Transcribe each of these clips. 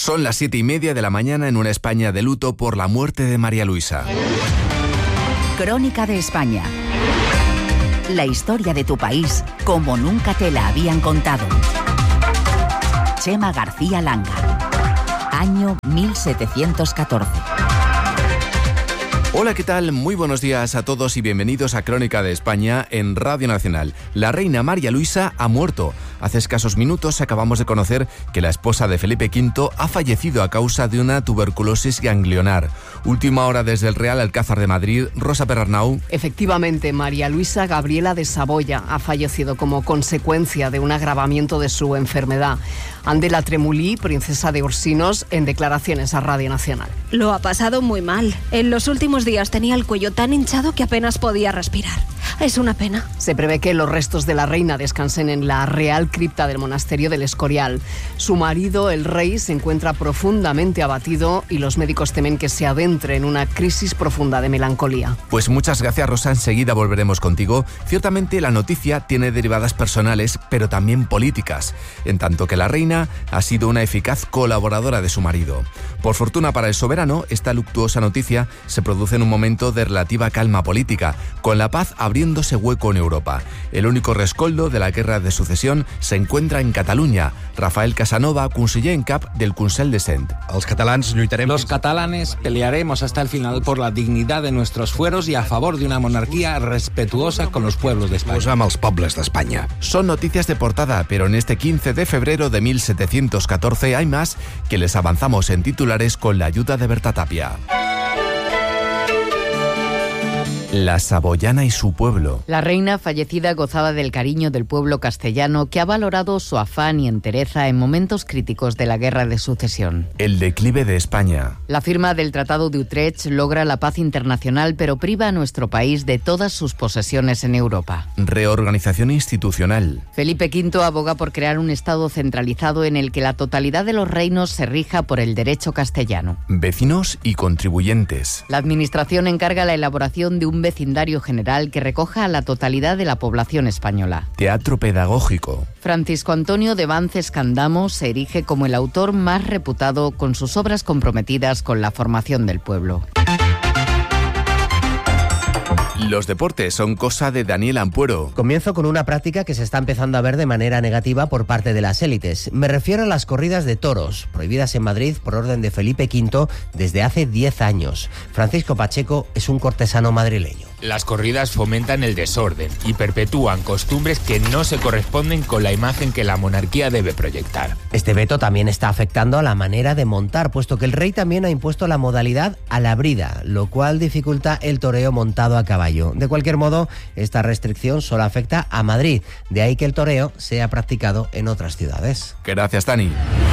Son las 7:30 de la mañana en una España de luto por la muerte de María Luisa. Crónica de España. La historia de tu país como nunca te la habían contado. Chema García Langa. Año 1714. Hola, ¿qué tal? Muy buenos días a todos y bienvenidos a Crónica de España en Radio Nacional. La reina María Luisa ha muerto. Hace escasos minutos acabamos de conocer que la esposa de Felipe V ha fallecido a causa de una tuberculosis ganglionar. Última hora desde el Real Alcázar de Madrid. Rosa Perarnau. Efectivamente, María Luisa Gabriela de Saboya ha fallecido como consecuencia de un agravamiento de su enfermedad. Andela Tremulí, princesa de Orsinos, en declaraciones a Radio Nacional. Lo ha pasado muy mal. En los últimos días tenía el cuello tan hinchado que apenas podía respirar. Es una pena. Se prevé que los restos de la reina descansen en la Real Cripta del Monasterio del Escorial. Su marido, el rey, se encuentra profundamente abatido y los médicos temen que se adentre en una crisis profunda de melancolía. Pues muchas gracias, Rosa. Enseguida volveremos contigo. Ciertamente la noticia tiene derivadas personales, pero también políticas, en tanto que la reina ha sido una eficaz colaboradora de su marido. Por fortuna para el soberano, esta luctuosa noticia se produce en un momento de relativa calma política, con la paz abriéndose hueco en Europa. El único rescoldo de la guerra de sucesión se encuentra en Cataluña. Rafael Casanova, conseller en cap del Consell de Cent. Los catalanes pelearemos hasta el final por la dignidad de nuestros fueros y a favor de una monarquía respetuosa con los pueblos de España. Son noticias de portada, pero en este 15 de febrero de 1714 hay más que les avanzamos en titulares con la ayuda de Berta Tapia. La saboyana y su pueblo. La reina fallecida gozaba del cariño del pueblo castellano, que ha valorado su afán y entereza en momentos críticos de la guerra de sucesión. El declive de España. La firma del Tratado de Utrecht logra la paz internacional, pero priva a nuestro país de todas sus posesiones en Europa. Reorganización institucional. Felipe V aboga por crear un Estado centralizado en el que la totalidad de los reinos se rija por el derecho castellano. Vecinos y contribuyentes. La administración encarga la elaboración de un vecindario general que recoja a la totalidad de la población española. Teatro pedagógico. Francisco Antonio de Vances Candamo se erige como el autor más reputado, con sus obras comprometidas con la formación del pueblo. Los deportes son cosa de Daniel Ampuero. Comienzo con una práctica que se está empezando a ver de manera negativa por parte de las élites. Me refiero a las corridas de toros, prohibidas en Madrid por orden de Felipe V desde hace 10 años. Francisco Pacheco es un cortesano madrileño. Las corridas fomentan el desorden y perpetúan costumbres que no se corresponden con la imagen que la monarquía debe proyectar. Este veto también está afectando a la manera de montar, puesto que el rey también ha impuesto la modalidad a la brida, lo cual dificulta el toreo montado a caballo. De cualquier modo, esta restricción solo afecta a Madrid, de ahí que el toreo sea practicado en otras ciudades. Gracias, Dani.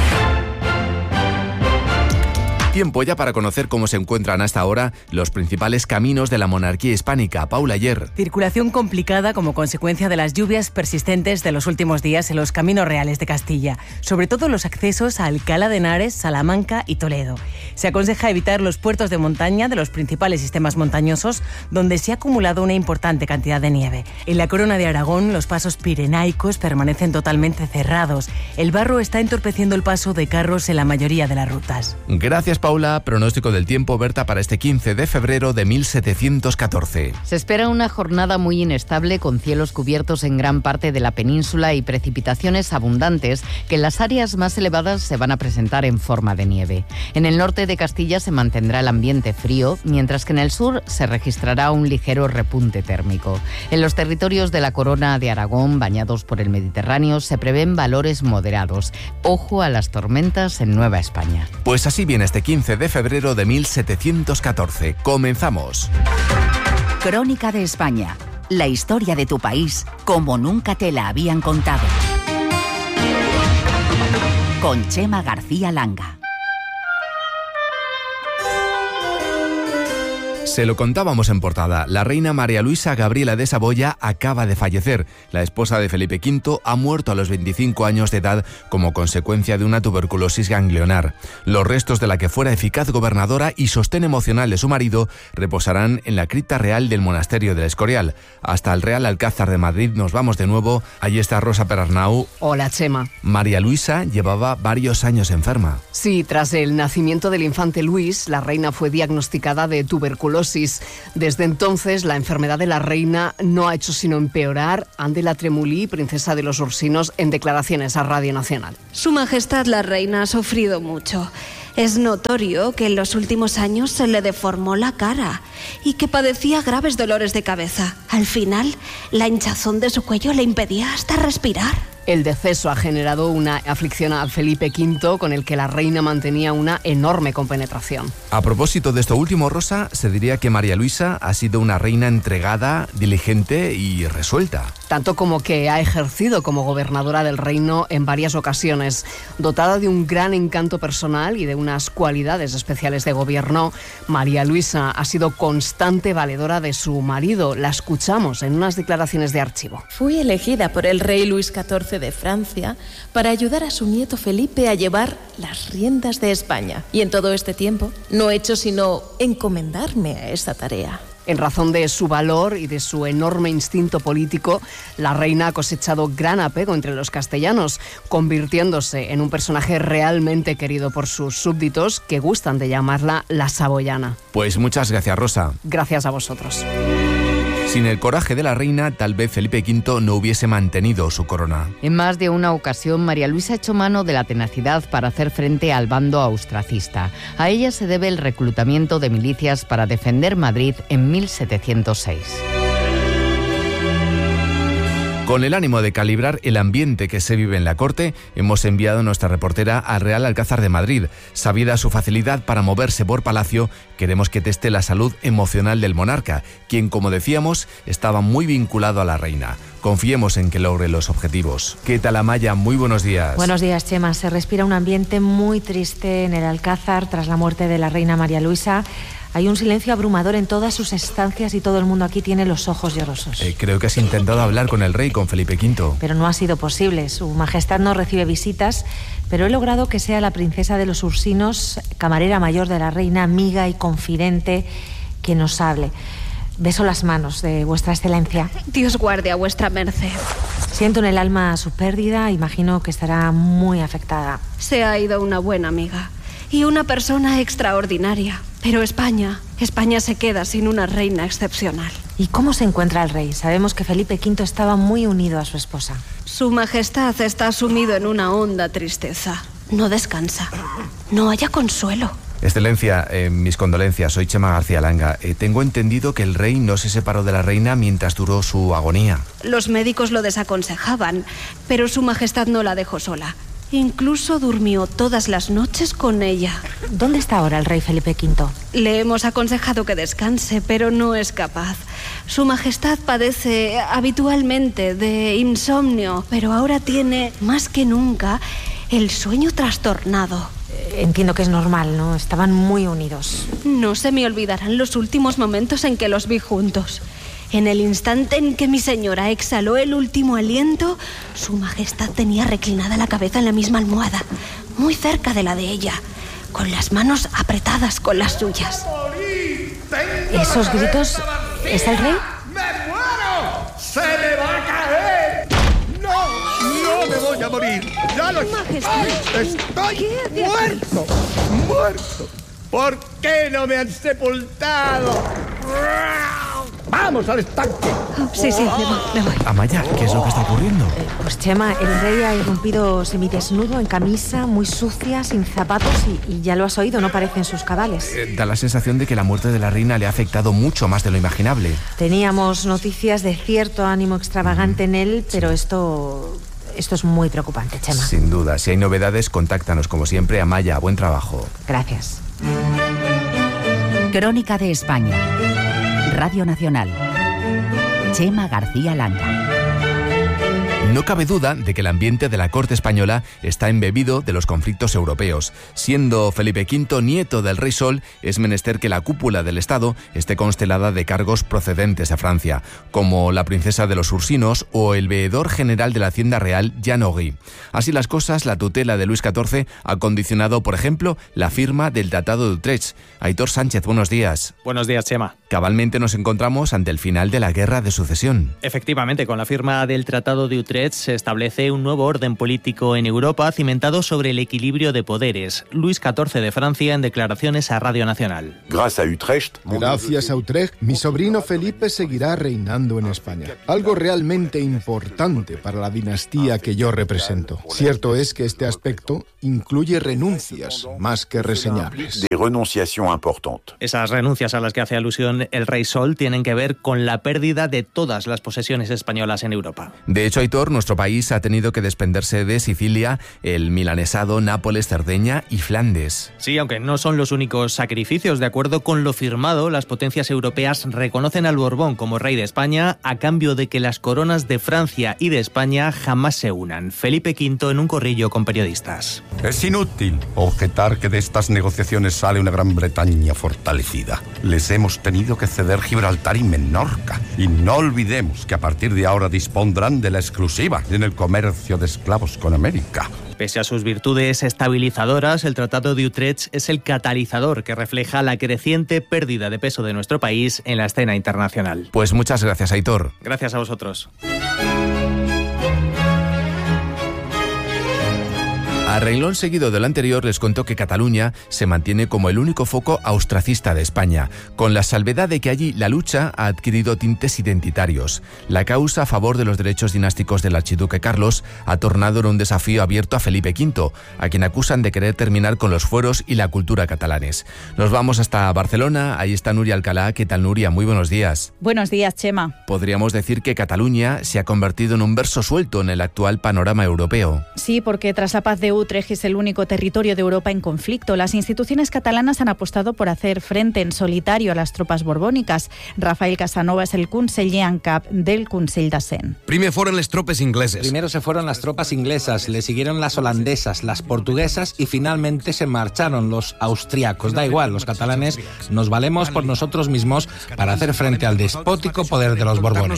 Tiempo ya para conocer cómo se encuentran hasta ahora los principales caminos de la monarquía hispánica. Paula Ayer. Circulación complicada como consecuencia de las lluvias persistentes de los últimos días en los caminos reales de Castilla, sobre todo los accesos a Alcalá de Henares, Salamanca y Toledo. Se aconseja evitar los puertos de montaña de los principales sistemas montañosos, donde se ha acumulado una importante cantidad de nieve. En la Corona de Aragón, los pasos pirenaicos permanecen totalmente cerrados. El barro está entorpeciendo el paso de carros en la mayoría de las rutas. Gracias, Paula. Pronóstico del tiempo, Berta, para este 15 de febrero de 1714. Se espera una jornada muy inestable, con cielos cubiertos en gran parte de la península y precipitaciones abundantes que en las áreas más elevadas se van a presentar en forma de nieve. En el norte de Castilla se mantendrá el ambiente frío, mientras que en el sur se registrará un ligero repunte térmico. En los territorios de la Corona de Aragón, bañados por el Mediterráneo, se prevén valores moderados. Ojo a las tormentas en Nueva España. Pues así viene este 15 de febrero de 1714. Comenzamos. Crónica de España. La historia de tu país como nunca te la habían contado. Con Chema García Langa. Se lo contábamos en portada. La reina María Luisa Gabriela de Saboya acaba de fallecer. La esposa de Felipe V ha muerto a los 25 años de edad como consecuencia de una tuberculosis ganglionar. Los restos de la que fuera eficaz gobernadora y sostén emocional de su marido reposarán en la cripta real del monasterio del Escorial. Hasta el Real Alcázar de Madrid nos vamos de nuevo. Allí está Rosa Perarnau. Hola, Chema. María Luisa llevaba varios años enferma. Sí, tras el nacimiento del infante Luis, la reina fue diagnosticada de tuberculosis. Desde entonces, la enfermedad de la reina no ha hecho sino empeorar. Ángela Tremulí, princesa de los Ursinos, en declaraciones a Radio Nacional. Su Majestad la reina ha sufrido mucho. Es notorio que en los últimos años se le deformó la cara y que padecía graves dolores de cabeza. Al final, la hinchazón de su cuello le impedía hasta respirar. El deceso ha generado una aflicción a Felipe V, con el que la reina mantenía una enorme compenetración. A propósito de esto último, Rosa, se diría que María Luisa ha sido una reina entregada, diligente y resuelta. Tanto como que ha ejercido como gobernadora del reino en varias ocasiones. Dotada de un gran encanto personal y de unas cualidades especiales de gobierno, María Luisa ha sido constante valedora de su marido. La escuchamos en unas declaraciones de archivo. Fui elegida por el rey Luis XIV de Francia para ayudar a su nieto Felipe a llevar las riendas de España. Y en todo este tiempo no he hecho sino encomendarme a esta tarea. En razón de su valor y de su enorme instinto político, la reina ha cosechado gran apego entre los castellanos, convirtiéndose en un personaje realmente querido por sus súbditos, que gustan de llamarla la saboyana. Pues muchas gracias, Rosa. Gracias a vosotros. Sin el coraje de la reina, tal vez Felipe V no hubiese mantenido su corona. En más de una ocasión, María Luisa ha hecho mano de la tenacidad para hacer frente al bando austracista. A ella se debe el reclutamiento de milicias para defender Madrid en 1706. Con el ánimo de calibrar el ambiente que se vive en la corte, hemos enviado a nuestra reportera al Real Alcázar de Madrid. Sabida su facilidad para moverse por palacio, queremos que teste la salud emocional del monarca, quien, como decíamos, estaba muy vinculado a la reina. Confiemos en que logre los objetivos. ¿Qué tal, Amaya? Muy buenos días. Buenos días, Chema. Se respira un ambiente muy triste en el Alcázar tras la muerte de la reina María Luisa. Hay un silencio abrumador en todas sus estancias y todo el mundo aquí tiene los ojos llorosos. Creo que has intentado hablar con el rey, con Felipe V. Pero no ha sido posible. Su majestad no recibe visitas, pero he logrado que sea la princesa de los Ursinos, camarera mayor de la reina, amiga y confidente, quien nos hable. Beso las manos de vuestra excelencia. Dios guarde a vuestra merced. Siento en el alma su pérdida, imagino que estará muy afectada. Se ha ido una buena amiga y una persona extraordinaria. Pero España se queda sin una reina excepcional. ¿Y cómo se encuentra el rey? Sabemos que Felipe V estaba muy unido a su esposa. Su Majestad está sumido en una honda tristeza. No descansa. No haya consuelo. Excelencia, mis condolencias. Soy Chema García Langa. Tengo entendido que el rey no se separó de la reina mientras duró su agonía. Los médicos lo desaconsejaban, pero su Majestad no la dejó sola. Incluso durmió todas las noches con ella. ¿Dónde está ahora el rey Felipe V? Le hemos aconsejado que descanse, pero no es capaz. Su Majestad padece habitualmente de insomnio, pero ahora tiene, más que nunca, el sueño trastornado. Entiendo que es normal, ¿no? Estaban muy unidos. No se me olvidarán los últimos momentos en que los vi juntos. En el instante en que mi señora exhaló el último aliento, su Majestad tenía reclinada la cabeza en la misma almohada, muy cerca de la de ella, con las manos apretadas con las suyas. ¿Esos gritos? ¿Es el rey? ¡Me muero! ¡Se me va a caer! ¡No me voy a morir! ¡Ya lo estoy muerto! ¡Muerto! ¿Por qué no me han sepultado? ¡Vamos al estanque! Sí, me voy. Amaya, ¿qué es lo que está ocurriendo? Pues Chema, el rey ha irrumpido semidesnudo, en camisa, muy sucia, sin zapatos y ya lo has oído, no parecen sus cabales. Da la sensación de que la muerte de la reina le ha afectado mucho más de lo imaginable. Teníamos noticias de cierto ánimo extravagante en él, pero esto es muy preocupante, Chema. Sin duda, si hay novedades, contáctanos como siempre. Amaya, buen trabajo. Gracias. Crónica de España. Radio Nacional. Chema García Langa. No cabe duda de que el ambiente de la corte española está embebido de los conflictos europeos. Siendo Felipe V nieto del rey Sol, es menester que la cúpula del Estado esté constelada de cargos procedentes de Francia, como la princesa de los Ursinos o el veedor general de la Hacienda Real, Jean Auguy. Así las cosas, la tutela de Luis XIV ha condicionado, por ejemplo, la firma del Tratado de Utrecht. Aitor Sánchez, buenos días. Buenos días, Chema. Cabalmente nos encontramos ante el final de la Guerra de Sucesión. Efectivamente, con la firma del Tratado de Utrecht se establece un nuevo orden político en Europa cimentado sobre el equilibrio de poderes. Luis XIV de Francia en declaraciones a Radio Nacional. Gracias a Utrecht, mi sobrino Felipe seguirá reinando en España. Algo realmente importante para la dinastía que yo represento. Cierto es que este aspecto incluye renuncias más que reseñables. Esas renuncias a las que hace alusión el rey Sol tienen que ver con la pérdida de todas las posesiones españolas en Europa. De hecho, Aitor, nuestro país ha tenido que desprenderse de Sicilia, el milanesado, Nápoles, Cerdeña y Flandes. Sí, aunque no son los únicos sacrificios. De acuerdo con lo firmado, las potencias europeas reconocen al Borbón como rey de España a cambio de que las coronas de Francia y de España jamás se unan. Felipe V en un corrillo con periodistas. Es inútil objetar que de estas negociaciones sale una Gran Bretaña fortalecida. Les hemos tenido que ceder Gibraltar y Menorca. Y no olvidemos que a partir de ahora dispondrán de la exclusiva en el comercio de esclavos con América. Pese a sus virtudes estabilizadoras, el Tratado de Utrecht es el catalizador que refleja la creciente pérdida de peso de nuestro país en la escena internacional. Pues muchas gracias, Aitor. Gracias a vosotros. A renglón seguido de lo anterior, les cuento que Cataluña se mantiene como el único foco austracista de España, con la salvedad de que allí la lucha ha adquirido tintes identitarios. La causa a favor de los derechos dinásticos del archiduque Carlos ha tornado en un desafío abierto a Felipe V, a quien acusan de querer terminar con los fueros y la cultura catalanes. Nos vamos hasta Barcelona, ahí está Núria Alcalá. ¿Qué tal, Núria? Muy buenos días. Buenos días, Chema. Podríamos decir que Cataluña se ha convertido en un verso suelto en el actual panorama europeo. Sí, porque tras la paz de Utrecht es el único territorio de Europa en conflicto. Las instituciones catalanas han apostado por hacer frente en solitario a las tropas borbónicas. Rafael Casanova es el conseller en cap del Consell de Cent. Primero se fueron las tropas inglesas, le siguieron las holandesas, las portuguesas y finalmente se marcharon los austriacos. Da igual, los catalanes nos valemos por nosotros mismos para hacer frente al despótico poder de los Borbones.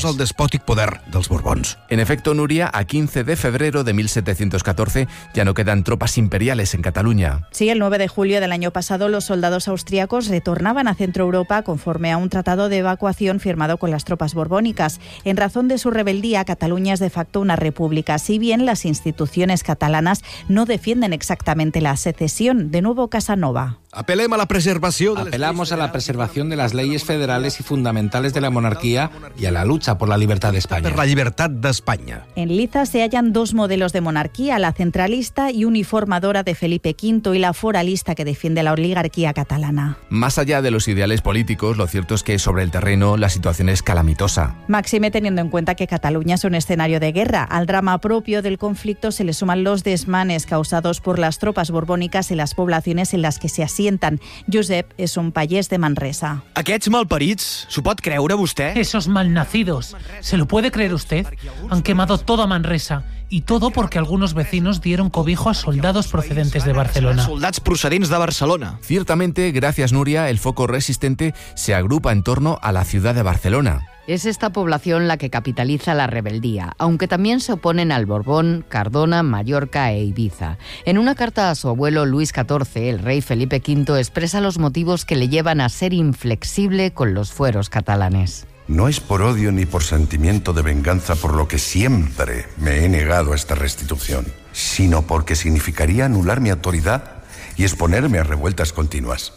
En efecto, Núria, a 15 de febrero de 1714 ya no quedan tropas imperiales en Cataluña. Sí, el 9 de julio del año pasado los soldados austriacos retornaban a Centro Europa conforme a un tratado de evacuación firmado con las tropas borbónicas. En razón de su rebeldía, Cataluña es de facto una república, si bien las instituciones catalanas no defienden exactamente la secesión. De nuevo, Casanova. Apelamos a la preservación de las leyes federales y fundamentales de la monarquía y a la lucha por la libertad de España. En Liza se hallan dos modelos de monarquía, la centralista y uniformadora de Felipe V y la foralista que defiende la oligarquía catalana. Más allá de los ideales políticos, lo cierto es que sobre el terreno la situación es calamitosa. Máxime teniendo en cuenta que Cataluña es un escenario de guerra. Al drama propio del conflicto se le suman los desmanes causados por las tropas borbónicas en las poblaciones en las que se asientan. Josep es un payés de Manresa. Aquests malparits, ¿s'ho pot creure vostè? Esos malnacidos, ¿se lo puede creer usted? Han quemado toda Manresa. Y todo porque algunos vecinos dieron cobijo a soldados procedentes de Barcelona. Soldats procedents de Barcelona. Ciertamente, gracias Núria, el foco resistente se agrupa en torno a la ciudad de Barcelona. Es esta población la que capitaliza la rebeldía, aunque también se oponen al Borbón, Cardona, Mallorca e Ibiza. En una carta a su abuelo Luis XIV, el rey Felipe V expresa los motivos que le llevan a ser inflexible con los fueros catalanes. No es por odio ni por sentimiento de venganza por lo que siempre me he negado a esta restitución, sino porque significaría anular mi autoridad y exponerme a revueltas continuas.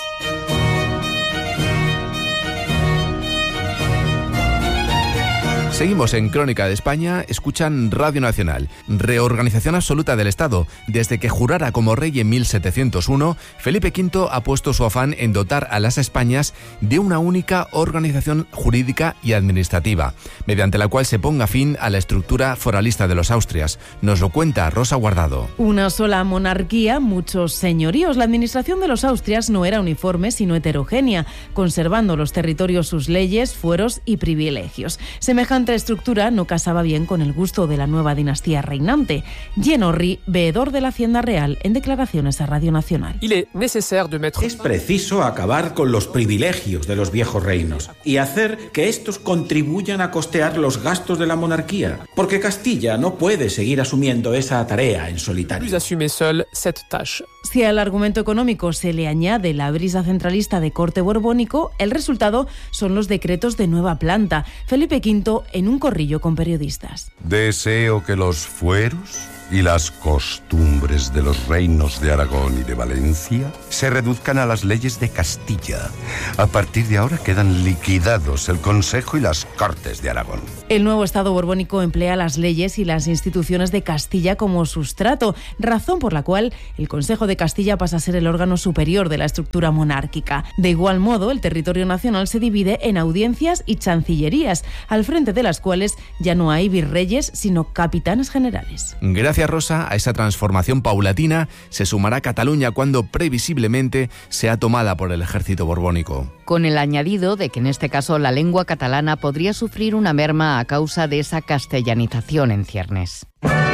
Seguimos en Crónica de España, escuchan Radio Nacional. Reorganización absoluta del Estado. Desde que jurara como rey en 1701, Felipe V ha puesto su afán en dotar a las Españas de una única organización jurídica y administrativa, mediante la cual se ponga fin a la estructura foralista de los Austrias. Nos lo cuenta Rosa Guardado. Una sola monarquía, muchos señoríos. La administración de los Austrias no era uniforme, sino heterogénea, conservando los territorios sus leyes, fueros y privilegios. Semejante semejante estructura no casaba bien con el gusto de la nueva dinastía reinante. Jean Horry, veedor de la Hacienda Real, en declaraciones a Radio Nacional. Es preciso acabar con los privilegios de los viejos reinos y hacer que estos contribuyan a costear los gastos de la monarquía, porque Castilla no puede seguir asumiendo esa tarea en solitario. Si al argumento económico se le añade la brisa centralista de corte borbónico, el resultado son los decretos de nueva planta. Felipe V en un corrillo con periodistas. Deseo que los fueros y las costumbres de los reinos de Aragón y de Valencia se reduzcan a las leyes de Castilla. A partir de ahora quedan liquidados el Consejo y las Cortes de Aragón. El nuevo Estado borbónico emplea las leyes y las instituciones de Castilla como sustrato, razón por la cual el Consejo de Castilla pasa a ser el órgano superior de la estructura monárquica. De igual modo, el territorio nacional se divide en audiencias y chancillerías, al frente de las cuales ya no hay virreyes, sino capitanes generales. Gracias, Rosa. A esa transformación paulatina se sumará Cataluña cuando previsiblemente sea tomada por el ejército borbónico. Con el añadido de que en este caso la lengua catalana podría sufrir una merma a causa de esa castellanización en ciernes.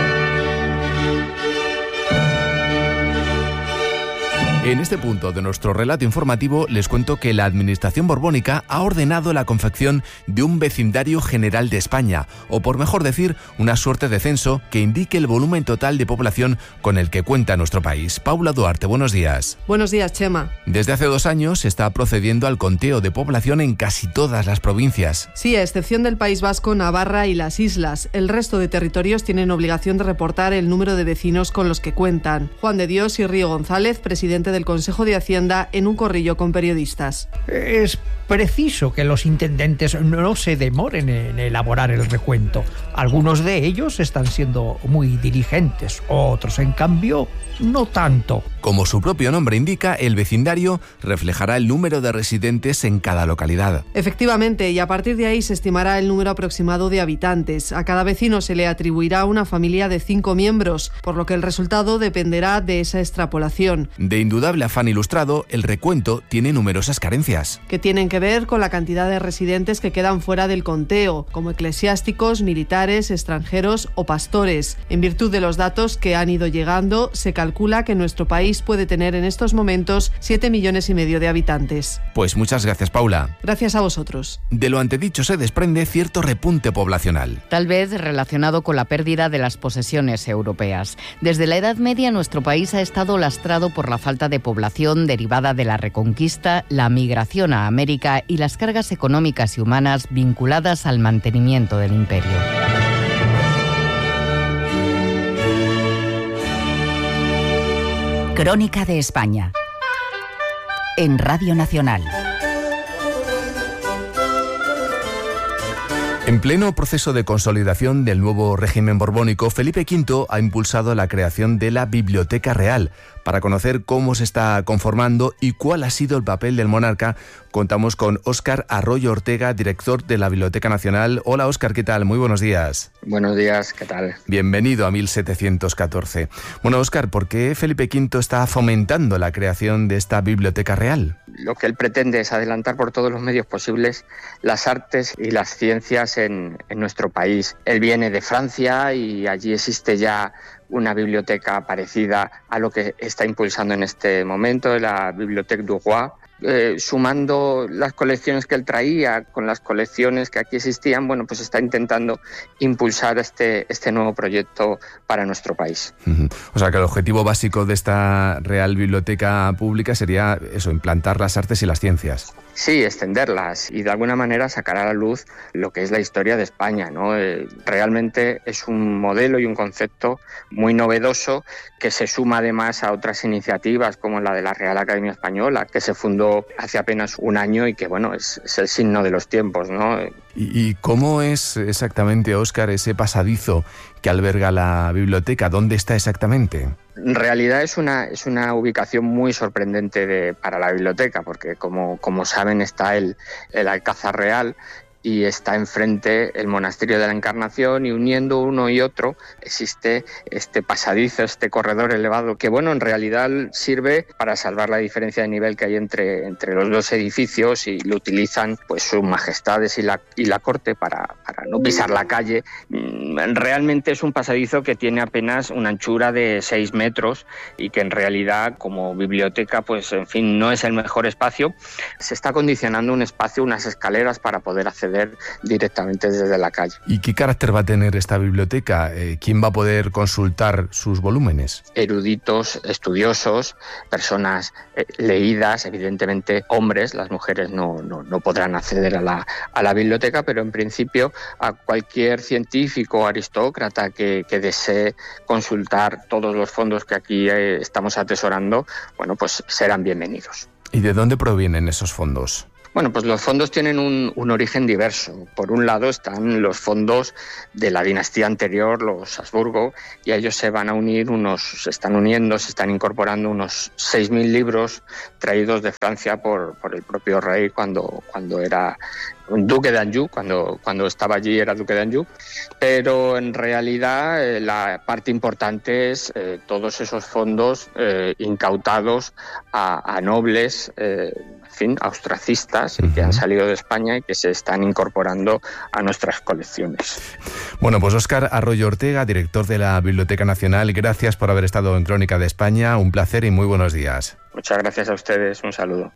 En este punto de nuestro relato informativo les cuento que la Administración borbónica ha ordenado la confección de un vecindario general de España, o por mejor decir, una suerte de censo que indique el volumen total de población con el que cuenta nuestro país. Paula Duarte, buenos días. Buenos días, Chema. Desde hace 2 años se está procediendo al conteo de población en casi todas las provincias. Sí, a excepción del País Vasco, Navarra y las islas. El resto de territorios tienen obligación de reportar el número de vecinos con los que cuentan. Juan de Dios y Río González, presidente del Consejo de Hacienda, en un corrillo con periodistas. Es preciso que los intendentes no se demoren en elaborar el recuento. Algunos de ellos están siendo muy diligentes, otros, en cambio, no tanto. Como su propio nombre indica, el vecindario reflejará el número de residentes en cada localidad. Efectivamente, y a partir de ahí se estimará el número aproximado de habitantes. A cada vecino se le atribuirá una familia de 5 miembros, por lo que el resultado dependerá de esa extrapolación. De indudable afán ilustrado, el recuento tiene numerosas carencias. Que tienen que ver con la cantidad de residentes que quedan fuera del conteo, como eclesiásticos, militares, extranjeros o pastores. En virtud de los datos que han ido llegando, se calcula que nuestro país puede tener en estos momentos 7,5 millones de habitantes. Pues muchas gracias, Paula. Gracias a vosotros. De lo antedicho se desprende cierto repunte poblacional. Tal vez relacionado con la pérdida de las posesiones europeas. Desde la Edad Media nuestro país ha estado lastrado por la falta de población derivada de la Reconquista, la migración a América y las cargas económicas y humanas vinculadas al mantenimiento del imperio. Crónica de España. En Radio Nacional. En pleno proceso de consolidación del nuevo régimen borbónico, Felipe V ha impulsado la creación de la Biblioteca Real. Para conocer cómo se está conformando y cuál ha sido el papel del monarca, contamos con Óscar Arroyo Ortega, director de la Biblioteca Nacional. Hola, Óscar, ¿qué tal? Muy buenos días. Buenos días, ¿qué tal? Bienvenido a 1714. Bueno, Óscar, ¿por qué Felipe V está fomentando la creación de esta Biblioteca Real? Lo que él pretende es adelantar por todos los medios posibles las artes y las ciencias en nuestro país. Él viene de Francia y allí existe ya una biblioteca parecida a lo que está impulsando en este momento, la Bibliothèque du Roi, sumando las colecciones que él traía con las colecciones que aquí existían. Bueno, pues está intentando impulsar este nuevo proyecto para nuestro país. O sea que el objetivo básico de esta Real Biblioteca Pública sería eso, implantar las artes y las ciencias. Sí, extenderlas y de alguna manera sacar a la luz lo que es la historia de España, ¿no? Realmente es un modelo y un concepto muy novedoso que se suma además a otras iniciativas como la de la Real Academia Española, que se fundó hace apenas 1 año y que, bueno, es el signo de los tiempos, ¿no? ¿Y cómo es exactamente, Óscar, ese pasadizo que alberga la biblioteca? ¿Dónde está exactamente? En realidad es una ubicación muy sorprendente para la biblioteca, porque como saben está el Alcázar Real, y está enfrente el monasterio de la Encarnación, y uniendo uno y otro existe este pasadizo, este corredor elevado que, bueno, en realidad sirve para salvar la diferencia de nivel que hay entre los dos edificios, y lo utilizan pues sus majestades y la corte para no pisar la calle. Realmente es un pasadizo que tiene apenas una anchura de 6 metros y que en realidad, como biblioteca, pues en fin, no es el mejor espacio. Se está condicionando un espacio, unas escaleras para poder acceder directamente desde la calle. ¿Y qué carácter va a tener esta biblioteca? ¿Quién va a poder consultar sus volúmenes? Eruditos, estudiosos, personas leídas, evidentemente hombres. Las mujeres no podrán acceder a la biblioteca, pero en principio a cualquier científico o aristócrata que desee consultar todos los fondos que aquí estamos atesorando, bueno, pues serán bienvenidos. ¿Y de dónde provienen esos fondos? Bueno, pues los fondos tienen un origen diverso. Por un lado están los fondos de la dinastía anterior, los Habsburgo, y a ellos se van a unir se están incorporando unos 6.000 libros traídos de Francia por el propio rey cuando era un duque de Anjou, cuando estaba allí era duque de Anjou, pero en realidad la parte importante es todos esos fondos incautados a nobles, austracistas, que han salido de España y que se están incorporando a nuestras colecciones. Bueno, pues Óscar Arroyo Ortega, director de la Biblioteca Nacional, gracias por haber estado en Crónica de España, un placer y muy buenos días. Muchas gracias a ustedes, un saludo.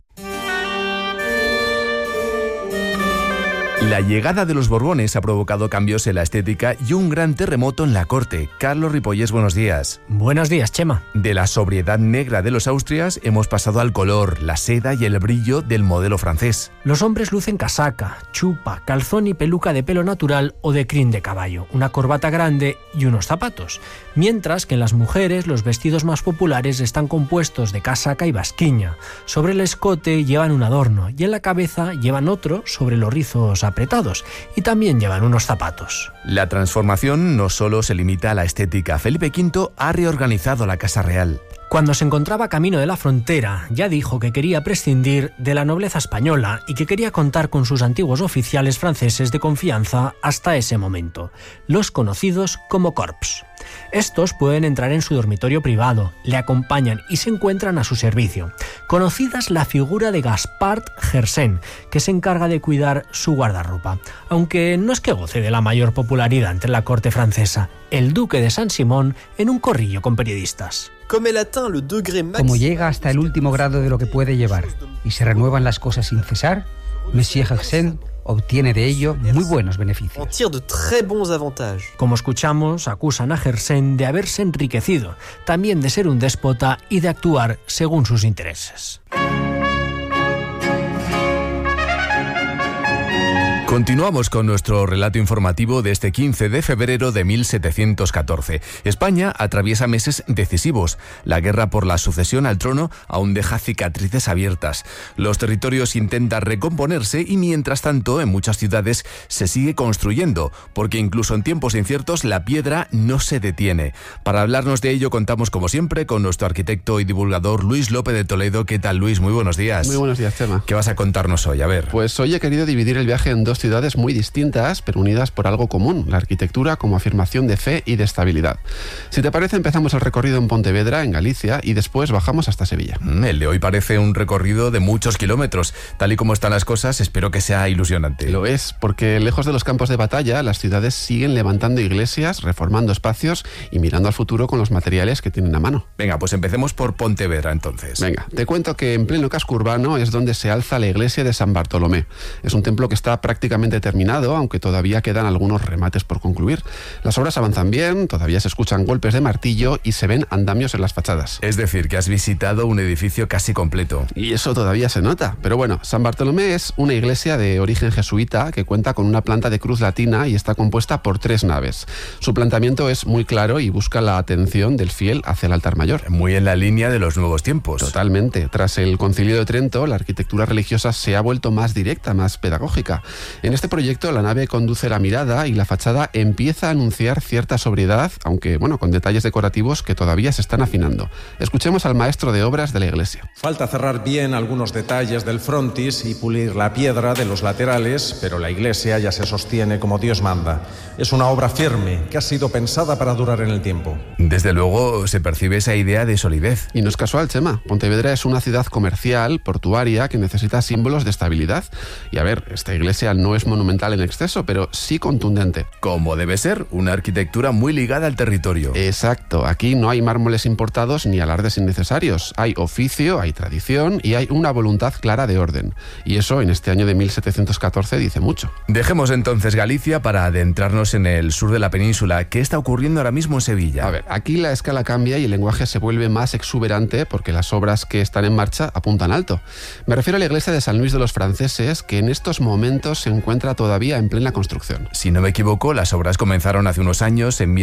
La llegada de los Borbones ha provocado cambios en la estética y un gran terremoto en la corte. Carlos Ripollés, buenos días. Buenos días, Chema. De la sobriedad negra de los Austrias hemos pasado al color, la seda y el brillo del modelo francés. Los hombres lucen casaca, chupa, calzón y peluca de pelo natural o de crin de caballo, una corbata grande y unos zapatos. Mientras que en las mujeres los vestidos más populares están compuestos de casaca y basquiña. Sobre el escote llevan un adorno y en la cabeza llevan otro sobre los rizos apretados, y también llevan unos zapatos. La transformación no solo se limita a la estética. Felipe V ha reorganizado la Casa Real. Cuando se encontraba camino de la frontera, ya dijo que quería prescindir de la nobleza española y que quería contar con sus antiguos oficiales franceses de confianza hasta ese momento, los conocidos como corps. Estos pueden entrar en su dormitorio privado, le acompañan y se encuentran a su servicio. Conocida es la figura de Gaspard Gersen, que se encarga de cuidar su guardarropa, aunque no es que goce de la mayor popularidad entre la corte francesa. El duque de Saint-Simon en un corrillo con periodistas. Como llega hasta el último grado de lo que puede llevar y se renuevan las cosas sin cesar, Monsieur Gersen obtiene de ello muy buenos beneficios. Como escuchamos, acusan a Gersen de haberse enriquecido, también de ser un déspota y de actuar según sus intereses. Continuamos con nuestro relato informativo de este 15 de febrero de 1714. España atraviesa meses decisivos. La guerra por la sucesión al trono aún deja cicatrices abiertas. Los territorios intentan recomponerse y mientras tanto en muchas ciudades se sigue construyendo, porque incluso en tiempos inciertos la piedra no se detiene. Para hablarnos de ello contamos como siempre con nuestro arquitecto y divulgador Luis López de Toledo. ¿Qué tal, Luis? Muy buenos días. Muy buenos días, Chema. ¿Qué vas a contarnos hoy? A ver. Pues hoy he querido dividir el viaje en dos ciudades muy distintas, pero unidas por algo común, la arquitectura como afirmación de fe y de estabilidad. Si te parece, empezamos el recorrido en Pontevedra, en Galicia, y después bajamos hasta Sevilla. El de hoy parece un recorrido de muchos kilómetros. Tal y como están las cosas, espero que sea ilusionante. Lo es, porque lejos de los campos de batalla, las ciudades siguen levantando iglesias, reformando espacios y mirando al futuro con los materiales que tienen a mano. Venga, pues empecemos por Pontevedra entonces. Venga, te cuento que en pleno casco urbano es donde se alza la iglesia de San Bartolomé. Es un templo que está prácticamente terminado, aunque todavía quedan algunos remates por concluir. Las obras avanzan bien, todavía se escuchan golpes de martillo y se ven andamios en las fachadas. Es decir, que has visitado un edificio casi completo. Y eso todavía se nota. Pero bueno, San Bartolomé es una iglesia de origen jesuita que cuenta con una planta de cruz latina y está compuesta por 3 naves. Su planteamiento es muy claro y busca la atención del fiel hacia el altar mayor. Muy en la línea de los nuevos tiempos. Totalmente. Tras el Concilio de Trento, la arquitectura religiosa se ha vuelto más directa, más pedagógica. En este proyecto la nave conduce la mirada y la fachada empieza a anunciar cierta sobriedad, aunque bueno, con detalles decorativos que todavía se están afinando. Escuchemos al maestro de obras de la iglesia. Falta cerrar bien algunos detalles del frontis y pulir la piedra de los laterales, pero la iglesia ya se sostiene como Dios manda. Es una obra firme que ha sido pensada para durar en el tiempo. Desde luego se percibe esa idea de solidez. Y no es casual, Chema. Pontevedra es una ciudad comercial, portuaria, que necesita símbolos de estabilidad. Y a ver, esta iglesia no es monumental en exceso, pero sí contundente. Como debe ser, una arquitectura muy ligada al territorio. Exacto. Aquí no hay mármoles importados ni alardes innecesarios. Hay oficio, hay tradición y hay una voluntad clara de orden. Y eso en este año de 1714 dice mucho. Dejemos entonces Galicia para adentrarnos en el sur de la península. ¿Qué está ocurriendo ahora mismo en Sevilla? A ver, aquí la escala cambia y el lenguaje se vuelve más exuberante porque las obras que están en marcha apuntan alto. Me refiero a la iglesia de San Luis de los Franceses, que en estos momentos se encuentra todavía en plena construcción. Si no me equivoco, las obras comenzaron hace unos años, en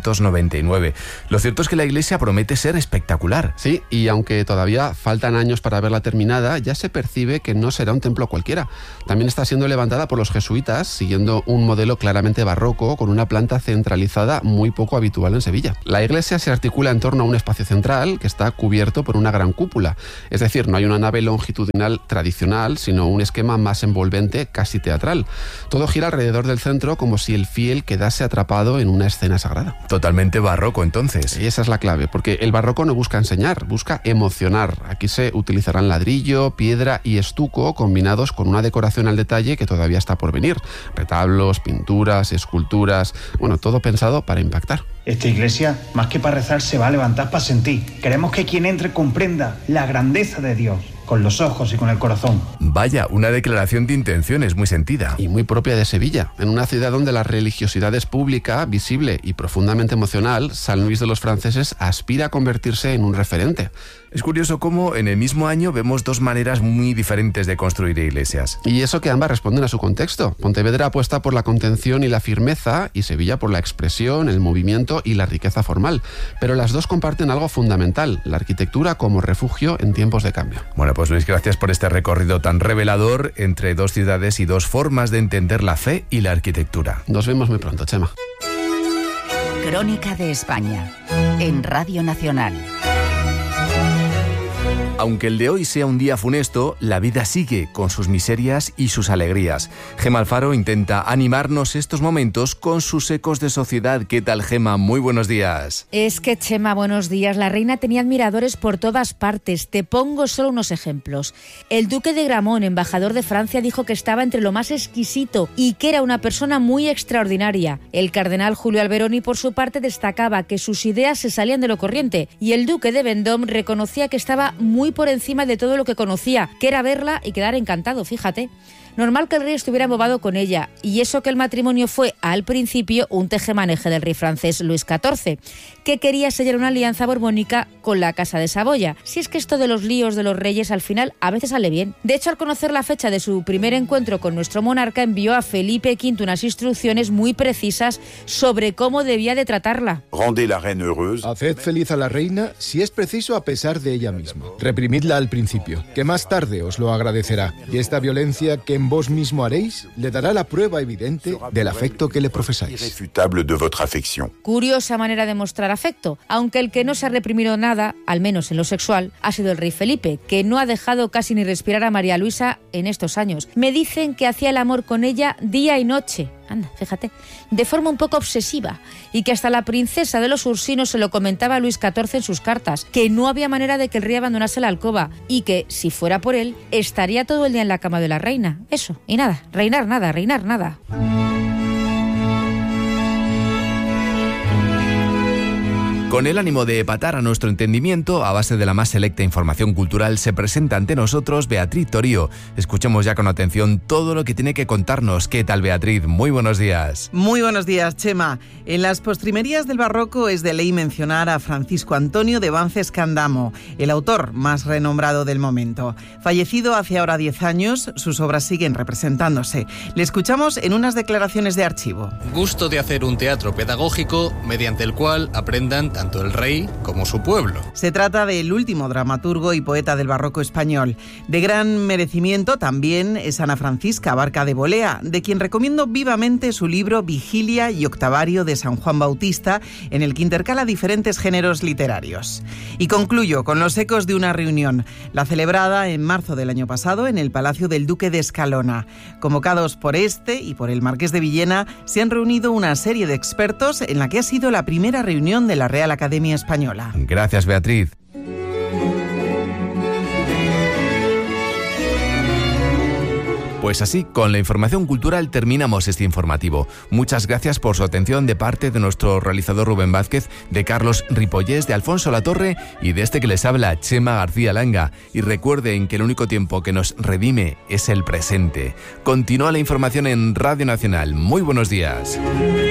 1699. Lo cierto es que la iglesia promete ser espectacular. Sí, y aunque todavía faltan años para verla terminada, ya se percibe que no será un templo cualquiera. También está siendo levantada por los jesuitas, siguiendo un modelo claramente barroco, con una planta centralizada muy poco habitual en Sevilla. La iglesia se articula en torno a un espacio central que está cubierto por una gran cúpula. Es decir, no hay una nave longitudinal tradicional, sino un esquema más envolvente, casi teatral. Todo gira alrededor del centro como si el fiel quedase atrapado en una escena sagrada. Totalmente barroco, entonces. Y esa es la clave, porque el barroco no busca enseñar, busca emocionar. Aquí se utilizarán ladrillo, piedra y estuco combinados con una decoración al detalle que todavía está por venir. Retablos, pinturas, esculturas, bueno, todo pensado para impactar. Esta iglesia, más que para rezar, se va a levantar para sentir. Queremos que quien entre comprenda la grandeza de Dios, con los ojos y con el corazón. Vaya, una declaración de intenciones muy sentida. Y muy propia de Sevilla. En una ciudad donde la religiosidad es pública, visible y profundamente emocional, San Luis de los Franceses aspira a convertirse en un referente. Es curioso cómo en el mismo año vemos dos maneras muy diferentes de construir iglesias. Y eso que ambas responden a su contexto. Pontevedra apuesta por la contención y la firmeza, y Sevilla por la expresión, el movimiento y la riqueza formal. Pero las dos comparten algo fundamental, la arquitectura como refugio en tiempos de cambio. Bueno, pues Luis, gracias por este recorrido tan revelador entre dos ciudades y dos formas de entender la fe y la arquitectura. Nos vemos muy pronto, Chema. Crónica de España, en Radio Nacional. Aunque el de hoy sea un día funesto, la vida sigue con sus miserias y sus alegrías. Gema Alfaro intenta animarnos estos momentos con sus ecos de sociedad. ¿Qué tal, Gema? Muy buenos días. Es que, Chema, buenos días. La reina tenía admiradores por todas partes. Te pongo solo unos ejemplos. El duque de Gramont, embajador de Francia, dijo que estaba entre lo más exquisito y que era una persona muy extraordinaria. El cardenal Julio Alberoni, por su parte, destacaba que sus ideas se salían de lo corriente. Y el duque de Vendôme reconocía que estaba muy por encima de todo lo que conocía, que era verla y quedar encantado, fíjate. Normal que el rey estuviera embobado con ella, y eso que el matrimonio fue, al principio, un tejemaneje del rey francés Luis XIV, que quería sellar una alianza borbónica con la Casa de Saboya. Si es que esto de los líos de los reyes al final a veces sale bien. De hecho, al conocer la fecha de su primer encuentro con nuestro monarca, envió a Felipe V unas instrucciones muy precisas sobre cómo debía de tratarla. Rendez la reine heureuse. Haced feliz a la reina, si es preciso, a pesar de ella misma. Reprimidla al principio, que más tarde os lo agradecerá. Y esta violencia que vos mismo haréis, le dará la prueba evidente del afecto que le profesáis. Curiosa manera de mostrar afecto, aunque el que no se ha reprimido nada, al menos en lo sexual, ha sido el rey Felipe, que no ha dejado casi ni respirar a María Luisa en estos años. Me dicen que hacía el amor con ella día y noche. Anda, fíjate, de forma un poco obsesiva, y que hasta la princesa de los Ursinos se lo comentaba a Luis XIV en sus cartas, que no había manera de que el rey abandonase la alcoba, y que, si fuera por él, estaría todo el día en la cama de la reina. Eso, y nada, reinar nada. Con el ánimo de empatar a nuestro entendimiento, a base de la más selecta información cultural, se presenta ante nosotros Beatriz Torío. Escuchemos ya con atención todo lo que tiene que contarnos. ¿Qué tal, Beatriz? Muy buenos días. Muy buenos días, Chema. En las postrimerías del barroco es de ley mencionar a Francisco Antonio de Bances Candamo, el autor más renombrado del momento. Fallecido hace ahora 10 años, sus obras siguen representándose. Le escuchamos en unas declaraciones de archivo. Gusto de hacer un teatro pedagógico mediante el cual aprendan tanto el rey como su pueblo. Se trata del último dramaturgo y poeta del barroco español. De gran merecimiento también es Ana Francisca Barca de Bolea, de quien recomiendo vivamente su libro Vigilia y Octavario de San Juan Bautista, en el que intercala diferentes géneros literarios. Y concluyo con los ecos de una reunión, la celebrada en marzo del año pasado en el Palacio del Duque de Escalona. Convocados por este y por el Marqués de Villena, se han reunido una serie de expertos en la que ha sido la primera reunión de la Real Academia Española. Gracias, Beatriz. Pues así, con la información cultural terminamos este informativo. Muchas gracias por su atención de parte de nuestro realizador Rubén Vázquez, de Carlos Ripollés, de Alfonso Latorre y de este que les habla, Chema García Langa. Y recuerden que el único tiempo que nos redime es el presente. Continúa la información en Radio Nacional. Muy buenos días.